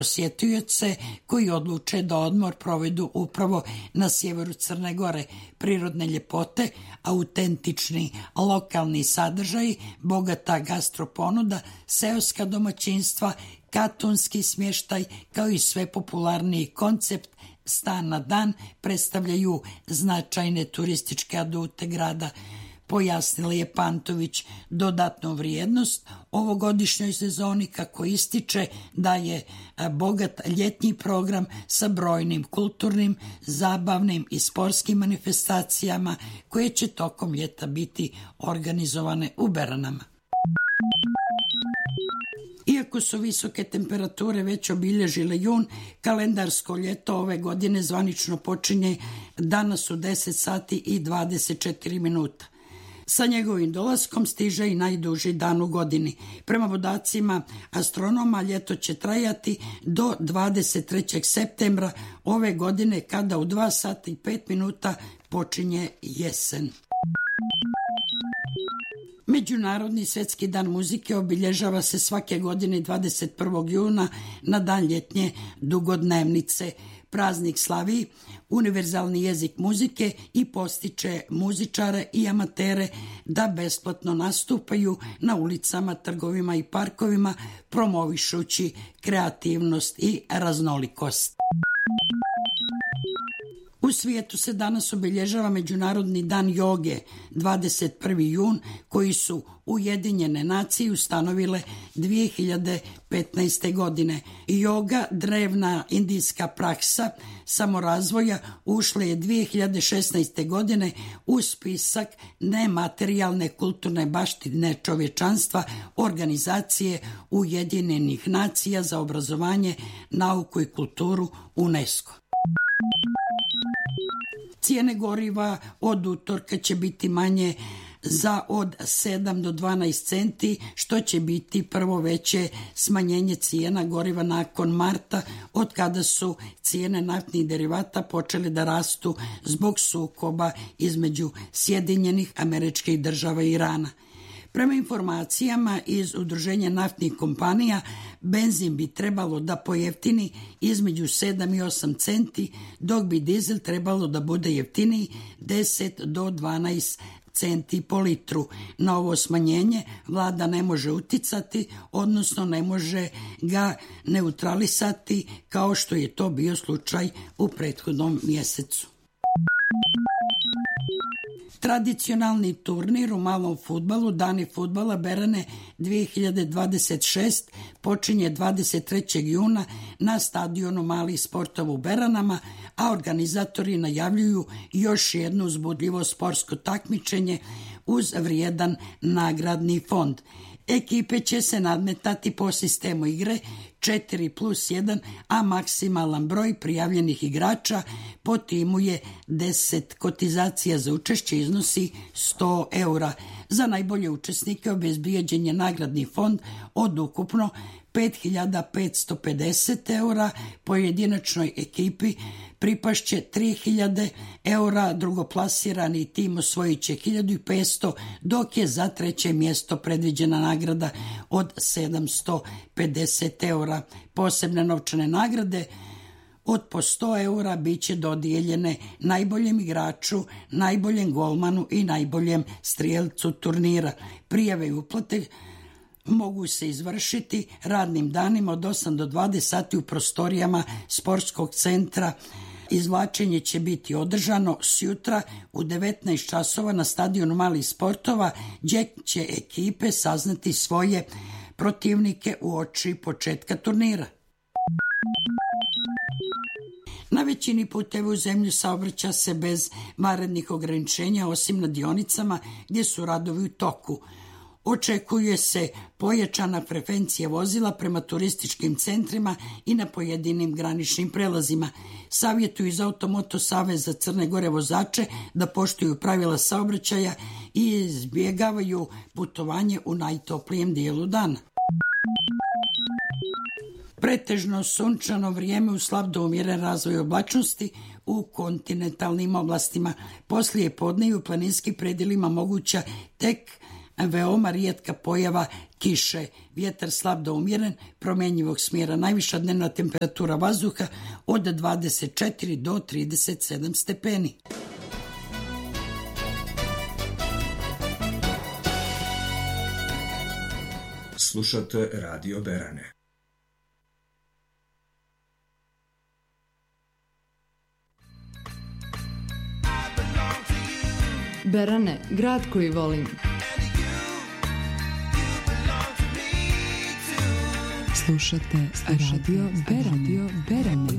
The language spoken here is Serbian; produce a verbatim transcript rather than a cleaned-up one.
posjetioce koji odluče da odmor provedu upravo na sjeveru Crne Gore. Prirodne ljepote, autentični lokalni sadržaji, bogata gastroponuda, seoska domaćinstva, katunski smještaj kao i sve popularniji koncept stan na dan predstavljaju značajne turističke adute grada. Pojasnila je Pantović. Dodatnu vrijednost ovogodišnjoj sezoni, kako ističe, da je bogat ljetnji program sa brojnim kulturnim, zabavnim i sportskim manifestacijama koje će tokom ljeta biti organizovane u Beranama. Iako su visoke temperature već obilježile jun, kalendarsko ljeto ove godine zvanično počinje danas u deset sati i dvadeset četiri minuta. Sa njegovim dolaskom stiže i najduži dan u godini. Prema podacima astronoma, ljeto će trajati do dvadeset trećeg septembra ove godine, kada u dva sata i pet minuta počinje jesen. Međunarodni svjetski dan muzike obilježava se svake godine dvadeset prvog juna na dan ljetnje dugodnevnice. Praznik slavi univerzalni jezik muzike i postiče muzičare i amatere da besplatno nastupaju na ulicama, trgovima i parkovima, promovišući kreativnost i raznolikost. U svijetu se danas obilježava Međunarodni dan joge, dvadeset prvi jun, koji su Ujedinjene nacije ustanovile dvije hiljade petnaeste. godine. Joga, drevna indijska praksa samorazvoja, ušla je dvije hiljade šesnaeste. godine u spisak nematerijalne kulturne baštine čovječanstva Organizacije Ujedinjenih nacija za obrazovanje, nauku i kulturu UNESCO. Cijene goriva od utorka će biti manje za od sedam do dvanaest centi, što će biti prvo veće smanjenje cijena goriva nakon marta, od kada su cijene naftnih derivata počele da rastu zbog sukoba između Sjedinjenih Američkih Država i Irana. Prema informacijama iz Udruženja naftnih kompanija, benzin bi trebalo da pojeftini između sedam i osam centi, dok bi dizel trebalo da bude jeftiniji deset do dvanaest centi po litru. Na ovo smanjenje vlada ne može uticati, odnosno ne može ga neutralisati kao što je to bio slučaj u prethodnom mjesecu. Tradicionalni turnir u malom fudbalu, Dani fudbala Berane dvije hiljade dvadeset šeste, počinje dvadeset trećeg juna na stadionu malih sportova u Beranama, a organizatori najavljuju još jedno uzbudljivo sportsko takmičenje uz vrijedan nagradni fond. Ekipe će se nadmetati po sistemu igre četiri plus jedan, a maksimalan broj prijavljenih igrača po timu je deset. Kotizacija za učešće iznosi sto eura. Za najbolje učesnike obezbijeđen je nagradni fond od ukupno pet hiljada petsto pedeset eura, pojedinačnoj ekipi pripašće tri hiljade eura, drugoplasirani tim osvojit će hiljadu petsto, dok je za treće mjesto predviđena nagrada od sedamsto pedeset eura. Posebne novčane nagrade od po sto eura bit će dodijeljene najboljem igraču, najboljem golmanu i najboljem strijelcu turnira. Prijave i uplate mogu se izvršiti radnim danima od osam do dvadeset sati u prostorijama sportskog centra. Izvlačenje će biti održano sjutra u devetnaest časova na stadionu malih sportova, gdje će ekipe saznati svoje protivnike uoči početka turnira. Na većini puteva u zemlju saobraća se bez vanrednih ograničenja, osim na dionicama gdje su radovi u toku. Očekuje se pojačana frekvencija vozila prema turističkim centrima i na pojedinim graničnim prelazima. Savjetuju iz Automoto saveza Crne Gore vozače da poštuju pravila saobraćaja i izbjegavaju putovanje u najtoplijem dijelu dana. Pretežno sunčano vrijeme uz slab do umjeren razvoj oblačnosti u kontinentalnim oblastima. Poslije podne i u planinskim predjelima moguća tek veoma rijetka pojava kiše, vjetar slab do umjeren, promjenjivog smjera, najviša dnevna temperatura vazduha od dvadeset četiri do trideset sedam stepeni. Slušate Radio Berane. Berane, grad koji volim. Slušate Radio Berane.